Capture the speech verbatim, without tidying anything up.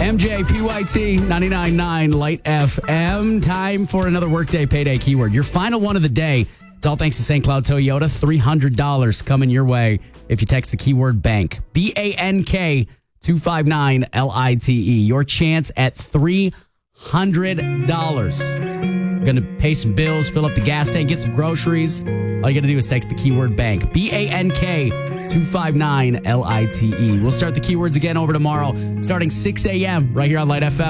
M J, P Y T, ninety-nine point nine Light F M. Time for another Workday Payday keyword. Your final one of the day. It's all thanks to Saint Cloud Toyota. three hundred dollars coming your way if you text the keyword bank. B A N K two five nine L I T E. Your chance at three hundred dollars. Going to pay some bills, fill up the gas tank, get some groceries. All you got to do is text the keyword bank. B A N K two five nine L I T E. We'll start the keywords again over tomorrow, starting six a.m. right here on Light F M.